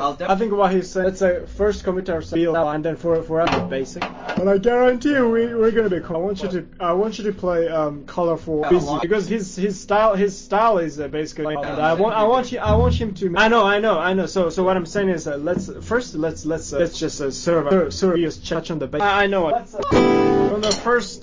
I think what he's saying, let's say first commit our build and then for basic. But I guarantee you we're gonna be cool. I want you to play colorful busy because his style is basically. I want him to. I know. So what I'm saying is let's just serve serious touch on the base. I know. From the first